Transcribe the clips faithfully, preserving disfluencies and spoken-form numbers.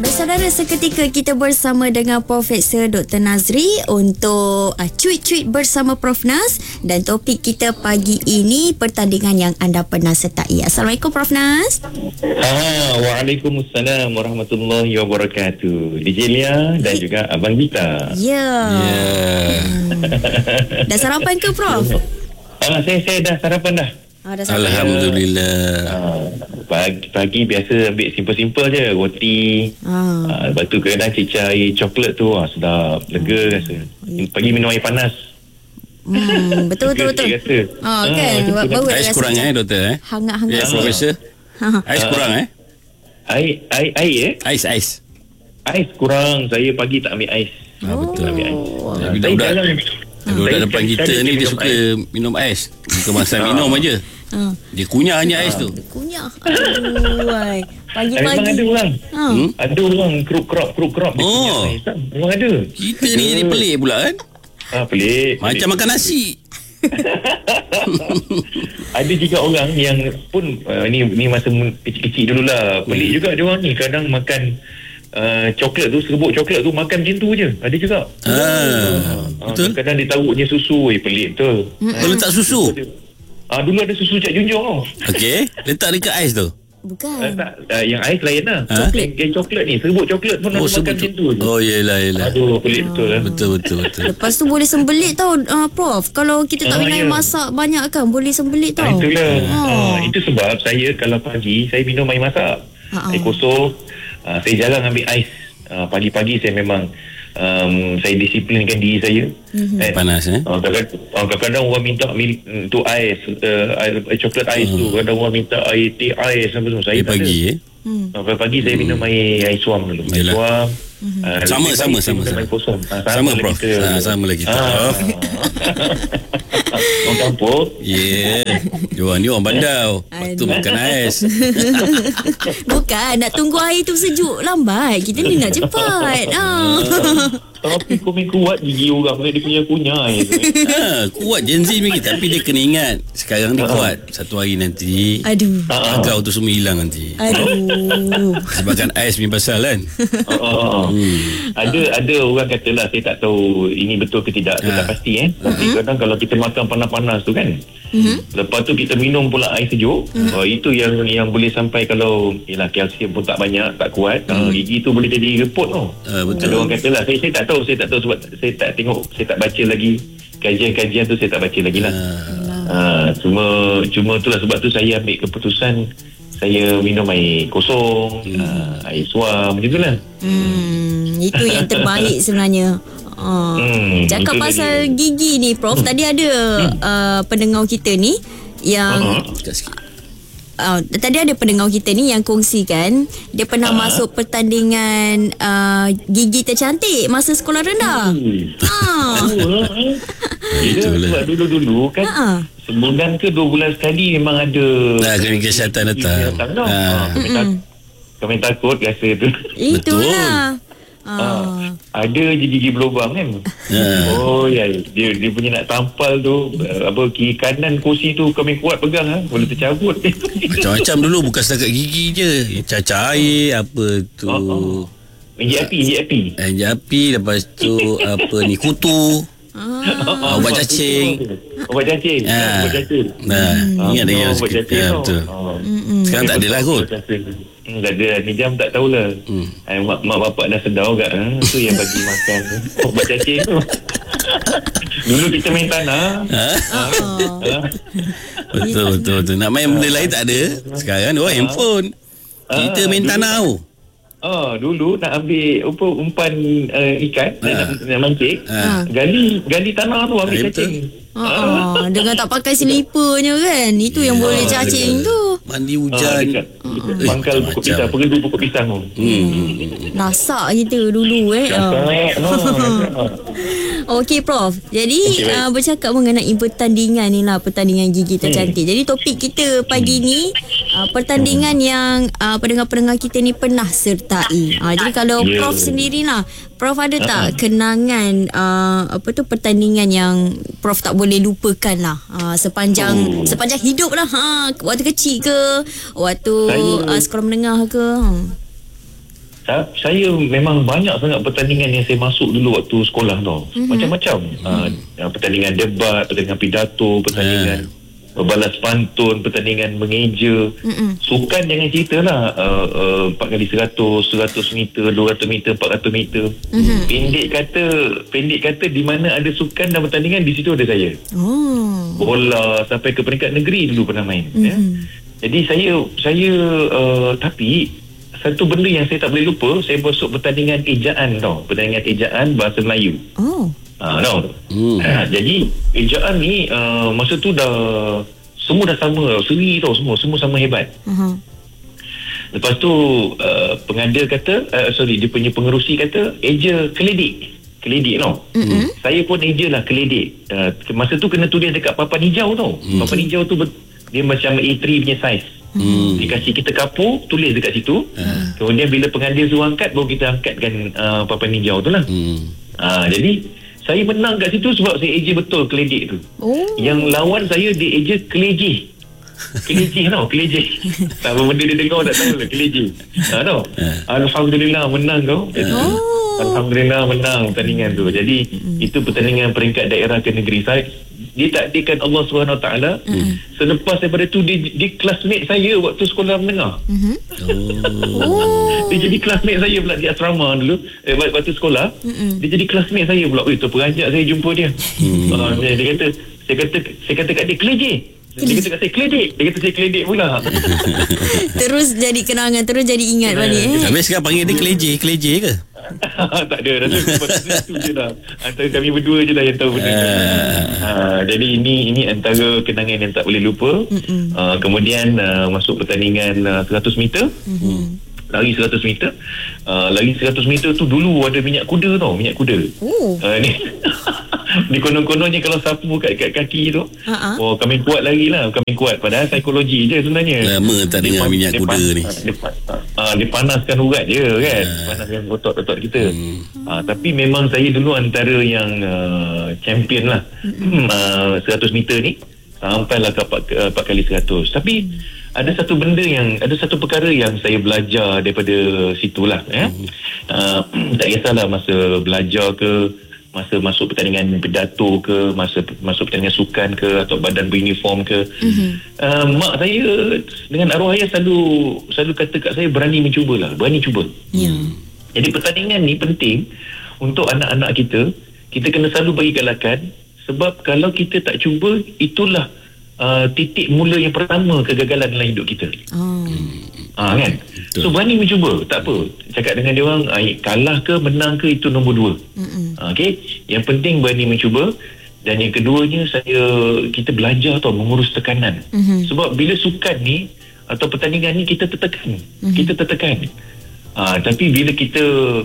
Saudara, seketika kita bersama dengan Profesor Doktor Nazri untuk uh, cuit-cuit bersama Prof Nas, dan topik kita pagi ini pertandingan yang anda pernah sertai. Assalamualaikum Prof Nas. Ah, Waalaikumsalam warahmatullahi wabarakatuh. D J Lia dan juga Abang Gita. Ya. Yeah. Yeah. Hmm. Dah sarapan ke Prof? Ah, saya saya dah sarapan dah. Oh, dah Alhamdulillah. Ah, pagi, pagi biasa ambil simple-simple je, roti. Ah. Ah, lepas tu kadang cicah air coklat tu, ah, sedap, lega rasa. Pagi minum air panas. Hmm, betul betul betul. Rasa. Oh, kan. Ah, baru ais kurang eh doktor eh? Hangat-hangat. Ya, Profesor. Ais kurang eh? Air air air eh? Ais ais. Ais kurang. Saya pagi tak ambil ais. Ah, betul. Tak ambil ais. Oh. Ah, Budak-budak saya budak saya- depan saya- kita saya ni dia minum suka ais. minum ais. Bukan masa minum aja. Ha. Dia kunyah hanya ais tu. Kunyah. Aduh, ai. Eh, memang Pagi-pagi. ada orang. Ha. Hmm? Ada orang keruk-keruk keruk-keruk. Oh. Memang ada. Kita ni jadi pelik pula kan? Ah, pelik. Macam pelik. makan nasi. Ada juga orang yang pun uh, ni ni masa kecil-kecil dululah. Pelik Hmm. juga dia orang ni kadang makan uh, coklat tu, serbuk coklat tu makan macam tu je. Ada juga. Ah, Ah, betul. kadang dia taruhnya susu. Eh, pelik betul. Kau letak susu. Ah, dulu ada susu Cak Junjung tau. Okey, letak dekat ais tu. Bukan. Ah, tak, ah, yang ais lain lah. Ha? Coklat. Yang coklat ni, serbuk coklat pun Oh, ada makan macam tu je. Oh, yelah yelah. Aduh, pelik betul lah. Betul betul betul. Lepas tu boleh sembelit tau uh, Prof. Kalau kita tak Ah, minum air ya. masak banyak kan, boleh sembelit Ah, tau. itulah. Oh. Ah, itu sebab saya kalau pagi saya minum air masak. Ha-ha. Air kosong. Ah, saya jarang ambil ais. Ah, pagi-pagi saya memang um, saya disiplinkan diri saya. Mhm. Eh, Panas eh. ah, kadang-kadang, ah, kadang-kadang orang minta mil, tu ais, uh, air, air coklat ais tu. Kadang orang minta air teh ais apa semua. Saya Dia tak pagi ada. eh. Hmm. Ah, pagi saya minum air air suam dulu. Air Yelah. suam. Ah, Sama, lebih sama, baik saya sama, minum sama. air kosong. Ah, Sama lah Prof. kita. Ah, sama lah kita. Ah. Prof. Orang kampung. Ya. Diorang ni orang bandar. Lepas tu Aduh. makan ais. Bukan, nak tunggu air tu sejuk lambat. Kita ni nak cepat. Ah. Tapi komen kuat gigi orang dia punya kunyah air tu. Ha, kuat Gen Z ni, tapi dia kena ingat sekarang ni kuat. Satu hari nanti Aduh. agau tu semua hilang nanti. Aduh. Sebabkan ais punya pasal kan. Oh, oh, oh. Hmm. Ada ada orang katalah, saya tak tahu ini betul ke tidak, saya Ha. tak pasti eh. Tapi kadang kalau kita makan panas-panas tu kan. Mhm. Lepas tu kita minum pula air sejuk. Oh, itu yang yang boleh sampai kalau yalah kalsium pun tak banyak, tak kuat. Uh, gigi tu boleh jadi repot tau. Ah, betul. Ada orang katalah, saya saya tak tahu, saya tak tahu sebab saya tak tengok, saya tak baca lagi kajian-kajian tu, saya tak baca lagi lah. Uh, cuma cuma itulah sebab tu saya ambil keputusan saya minum air kosong, hmm. uh, air suam macam itulah. Hmm, itu yang terbaik sebenarnya. Uh, Hmm, cakap itu pasal dia. gigi ni Prof, tadi ada uh, pendengar kita ni yang Uh-huh. Dekat sikit. uh, tadi ada pendengar kita ni yang kongsikan dia pernah Ah. masuk pertandingan uh, gigi tercantik masa sekolah rendah. Hmm. Ah. Dia Itulah. sebab dulu-dulu kan Ha. sebulan ke dua bulan sekali memang ada Nah, kena kesihatan datang. datang tau. Ha. Ha, kami, tak, kami takut rasa tu. Itulah. Ah. Ada je gigi berlubang kan. Ha. Oh ya, dia dia punya nak tampal tu uh, apa kiri kanan kursi tu kami kuat pegang ha, boleh tercabut. Macam-macam dulu, bukan setakat gigi je. Cacar air, apa tu. Oh, oh. Injek api, injek api. Injek api, lepas tu apa ni, kutu. Ah. Ubat cacing. Ubat cacing. Ha. Ubat cacing. Nah, ingat lagi Oh, yang ubat sikit. cacing Ya, tu. betul. Oh. Sekarang tak ada lah kot. Hmm, tak ada. Ni jam tak tahulah. Hmm. Eh, mak, mak bapak dah sedar juga. Ha? Tu yang bagi makan ubat cacing tu. Dulu kita main tanah. Ha? Ha? Betul, betul, betul. Nak main benda lain tak ada. Sekarang oh handphone. Kita main tanah tu. Oh, dulu nak ambil apa, umpan uh, ikan, Ha. nak, nak mancing. Ha. Gali gali tanah tu ambil Ha, betul. cacing. Ah, dengan tak pakai selipernya kan. Itu yang Ya, boleh cacing tu. Mandi Ah, hujan. dekat, dekat Eh, pangkal pokok macam. pisang, pengedu pokok pisang tu. Hmm. Nasak kita dulu eh. Ah. Sampai, oh, Okey Prof. Jadi Okey, baik. uh, bercakap mengenai pertandingan ni lah, pertandingan gigi tercantik. Jadi topik kita pagi ni uh, pertandingan yang uh, pendengar-pendengar kita ni pernah sertai. Uh, jadi kalau Ya. Prof sendirilah, Prof ada tak kenangan uh, apa tu pertandingan yang Prof tak boleh lupakan lah uh, sepanjang Oh. sepanjang hidup lah, ha, waktu kecil ke, waktu Saya- uh, sekolah menengah ke? Hmm. Sa- saya memang banyak sangat pertandingan yang saya masuk dulu waktu sekolah tau. Mm-hmm. Macam-macam. Mm-hmm. Uh, pertandingan debat, pertandingan pidato, pertandingan yeah. balas pantun, pertandingan mengeja. Mm-hmm. Sukan jangan cerita lah. Uh, uh, empat kali seratus, seratus meter, dua ratus meter, empat ratus meter. Mm-hmm. Pendek kata, pendek kata di mana ada sukan dan pertandingan, di situ ada saya. Oh. Bola sampai ke peringkat negeri dulu pernah main. Mm-hmm. Ya. Jadi saya, saya uh, tapi satu benda yang saya tak boleh lupa, saya masuk pertandingan ejaan tau. Pertandingan ejaan bahasa Melayu. Oh. Ha, tau. Hmm. Ha, jadi ejaan ni uh, masa tu dah semua dah sama, seri tau semua, semua sama hebat. Uh-huh. Lepas tu uh, pengadil kata, uh, sorry, dia punya pengerusi kata, eja keledik. Keledik tau. Uh-huh. Saya pun eja lah keledik. Uh, masa tu kena tulis dekat papan hijau tau. Hmm. Papan hijau tu dia macam A tiga punya saiz. Hmm. Dia kasih kita kapur, tulis dekat situ. Hmm. Kemudian bila pengadil suruh angkat, baru kita angkatkan uh, papan hijau tu lah. Hmm. Uh, jadi saya menang kat situ sebab saya eja betul keledik tu. Oh. Yang lawan saya dia eja kelejih. Kelejih tau, kelejih. Apa benda dia dengar tak tahu lah, kelejih. Ha, tau. Alhamdulillah menang kau. Jadi, oh. Alhamdulillah menang pertandingan tu. Jadi hmm. itu pertandingan peringkat daerah ke negeri saya. Ditakdirkan Allah subhanahu wa taala. Mm. Selepas daripada tu dia, dia classmate saya waktu sekolah menengah. Mm-hmm. Oh. Dia jadi classmate saya pula di asrama dulu, eh, waktu sekolah. Mm-hmm. Dia jadi classmate saya pula. Eh, tu peranjat saya jumpa dia. Mm. Uh, dia, dia kata saya kata saya kata kat dia kelejih. Dia kata kat saya keledik. Dia kata saya keledik pula. Terus jadi kenangan, terus jadi ingat balik eh. Habis sekarang panggil dia kelejih, kelejih ke? Tak ada, rasa itu je lah. Antara kami berdua je lah yang tahu benda ni. Uh, jadi ini ini antara kenangan yang tak boleh lupa. Uh, kemudian uh, masuk pertandingan uh, seratus meter. Mm-hmm. Lari seratus meter. Uh, lari seratus meter tu dulu ada minyak kuda tau, minyak kuda. Oh. Uh, ni di konon-kononnya kalau sapu kat, kat kaki tu, uh-huh. oh kami kuat lari lah, kami kuat. Padahal psikologi je sebenarnya. Lama tak dengar minyak kuda pan, ni. Dia, uh, dia panaskan urat je kan, uh. panaskan otot-otot kita. Hmm. Uh, tapi memang saya dulu antara yang uh, champion lah. Hmm. Uh, seratus meter ni sampailah ke empat kali seratus. Tapi hmm. ada satu benda yang, ada satu perkara yang saya belajar daripada situlah. Eh? Hmm. Uh, tak kisahlah masa belajar ke, masa masuk pertandingan pidato ke, masa masuk pertandingan sukan ke, atau badan beruniform ke. Mm-hmm. Uh, mak saya dengan arwah ayah selalu selalu kata kat saya, berani mencubalah, berani cuba. Yeah. Jadi pertandingan ni penting untuk anak-anak kita. Kita kena selalu bagi galakan, sebab kalau kita tak cuba, itulah uh, titik mula yang pertama kegagalan dalam hidup kita. Oh. Ah, kan? Betul. So berani mencuba, tak apa. Cakap dengan dia orang, kalah ke menang ke itu nombor dua. Ah, okey. Yang penting berani mencuba. Dan yang keduanya, saya kita belajar tau mengurus tekanan. Mm-hmm. Sebab bila sukan ni atau pertandingan ni kita tertekan. Mm-hmm. Kita tertekan. Ah, tapi bila kita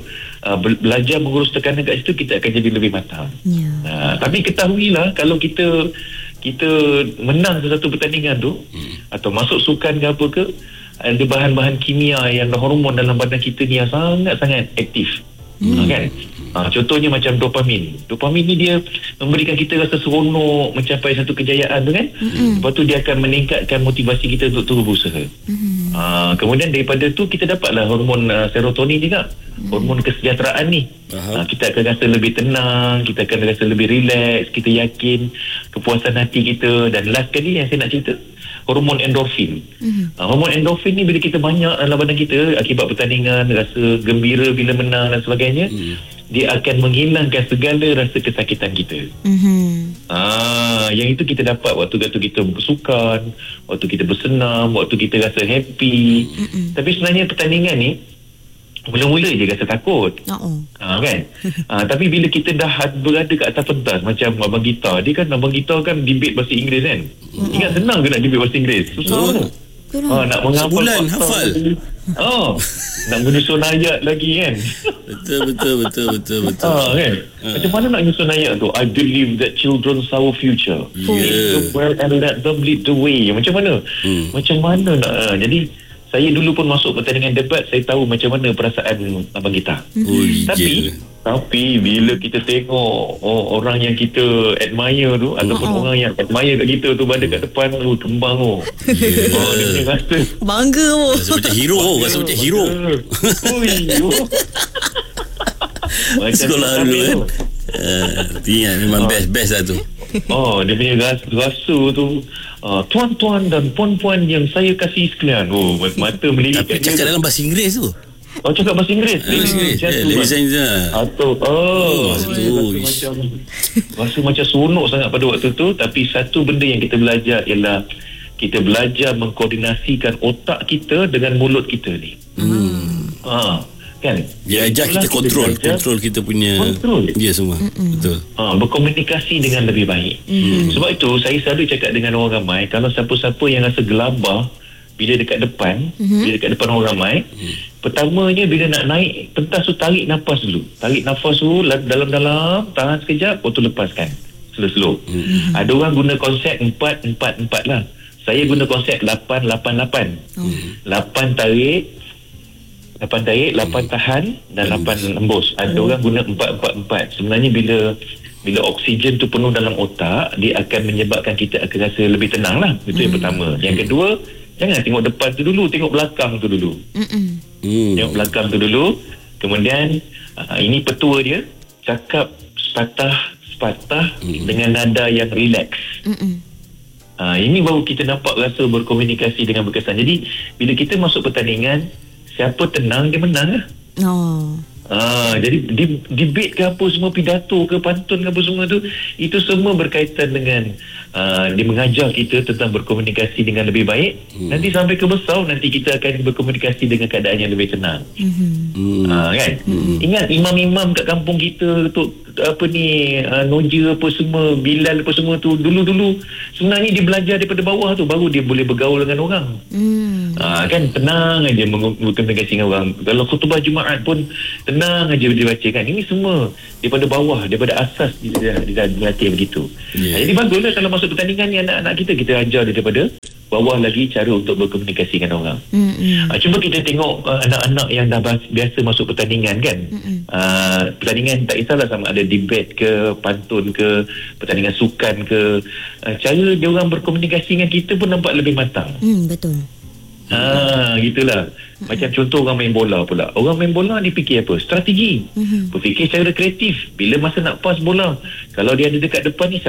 uh, belajar mengurus tekanan kat situ, kita akan jadi lebih matang. Yeah. Ah, tapi ketahuilah kalau kita kita menang sesuatu pertandingan tu, mm. atau masuk sukan ke apa ke, ada bahan-bahan kimia yang hormon dalam badan kita ni yang sangat-sangat aktif. Hmm. Ha, kan? Ha, contohnya macam dopamin. Dopamin ni dia memberikan kita rasa seronok mencapai satu kejayaan tu kan. Hmm. Lepas tu dia akan meningkatkan motivasi kita untuk terus berusaha. Hmm. Ha, kemudian daripada tu kita dapatlah hormon uh, serotonin juga. Hmm. Hormon kesejahteraan ni. Ha, kita akan rasa lebih tenang, kita akan rasa lebih relax, kita yakin kepuasan hati kita. Dan last kali yang saya nak cerita, hormon endorfin. Mm-hmm. Uh, hormon endorfin ni bila kita banyak dalam badan kita akibat pertandingan, rasa gembira bila menang dan sebagainya, mm. dia akan menghilangkan segala rasa kesakitan kita. Mm-hmm. Ah, yang itu kita dapat waktu waktu kita bersukan, waktu kita bersenam, waktu kita rasa happy. Mm-hmm. Tapi sebenarnya pertandingan ni mula-mula je rasa takut. Uh-uh. Ha, kan? ha, tapi bila kita dah berada kat atas pentas, macam Abang Gita, dia kan Abang Gita kan debate bahasa Inggeris kan. Uh-uh. Ingat senang ke nak debate bahasa Inggeris? Susah tu. Ha, nak menghafal sebulan hafal. Oh, nak menyusun ayat lagi kan. Betul betul betul betul betul. Ha, kan? Uh. Macam mana nak menyusun ayat tu? I believe that children's our future. Yeah. Lead the world and let them lead the way. Macam mana? Hmm. Macam mana nak? Ha, jadi saya dulu pun masuk pertandingan debat, saya tahu macam mana perasaan abang kita. Oh, Tapi tapi bila kita tengok oh, orang yang kita admire tu ataupun Oh. orang yang admire kat kita tu berada kat depan tu kembang tu. Yeah. Oh, dia punya rasa Bangga oh. Rasa macam hero oh, Rasa macam hero. Ui, oh. Macam Sekolah tak dulu habis kan. tu. Uh, Ingat memang best-best lah tu. Oh, dia punya rasa, rasa tu uh, tuan-tuan dan puan-puan yang saya kasih sekalian. Oh, mata melirik Tapi kat cakap dia. dalam bahasa Inggeris tu. Oh, cakap bahasa Inggeris. Ah, bahasa Inggeris. Macam Eh, tu, ladies Bang. and gentlemen. Atau oh, masa rasa tu, macam rasa macam seronok sangat pada waktu tu. Tapi satu benda yang kita belajar ialah kita belajar mengkoordinasikan otak kita dengan mulut kita ni. Hmm. Ha, kan? Dia ajar Itulah kita kontrol belajar, Kontrol kita punya Kontrol. dia semua. Betul. ha, berkomunikasi dengan lebih baik. Mm-hmm. Sebab itu saya selalu cakap dengan orang ramai, kalau siapa-siapa yang rasa gelabah bila dekat depan, Mm-hmm. bila dekat depan orang ramai, pertamanya bila nak naik pentas tu, tarik nafas dulu. Tarik nafas dulu dalam-dalam, tahan sekejap, lepas tu lepaskan. Slow-slow. Mm-hmm. Ada orang guna konsep empat empat empat lah. Saya guna konsep lapan lapan lapan. lapan tarik, lapan tarik, lapan tahan dan lapan embus. Ada orang guna empat empat empat. Sebenarnya bila bila oksigen tu penuh dalam otak, dia akan menyebabkan kita akan rasa lebih tenang lah. Itu yang pertama. Yang kedua, jangan tengok depan tu dulu, tengok belakang tu dulu. Mm-mm. Hmm. Tengok belakang tu dulu. Kemudian uh, ini petua dia, cakap sepatah sepatah dengan nada yang relax. Mm-mm. Uh, ini baru kita nampak rasa berkomunikasi dengan berkesan. Jadi bila kita masuk pertandingan, siapa tenang dia menang lah. Oh. Ah, jadi di, debate ke apa semua, pidato ke pantun ke apa semua tu, itu semua berkaitan dengan uh, dia mengajar kita tentang berkomunikasi dengan lebih baik. Hmm. Nanti sampai ke besar, nanti kita akan berkomunikasi dengan keadaan yang lebih tenang. Mm-hmm. Hmm. Ah, kan? Hmm. Ingat imam-imam kat kampung kita tu, apa ni, uh, Noja apa semua, Bilal apa semua tu, dulu-dulu sebenarnya dia belajar daripada bawah tu, baru dia boleh bergaul dengan orang. Mm. Ah, kan tenang aja berkomunikasi dengan orang. Kalau khutbah Jumaat pun tenang aja dia baca kan. Ini semua daripada bawah, daripada asas dia dia dilatih begitu. Yeah. Ah, jadi baguslah kalau masuk pertandingan ni anak-anak kita kita ajar daripada bawah lagi cara untuk berkomunikasi dengan orang. Mm-mm. Ah, cuba kita tengok uh, anak-anak yang dah biasa masuk pertandingan kan. Uh, pertandingan tak kisahlah sama ada debate ke, pantun ke, pertandingan sukan ke, uh, cara dia orang berkomunikasi dengan kita pun nampak lebih matang. Mm, betul. Ha, gitulah. Macam contoh orang main bola pula. Orang main bola dia fikir apa? Strategi. Mhm. Berfikir secara kreatif. Bila masa nak pass bola, kalau dia ada dekat depan ni,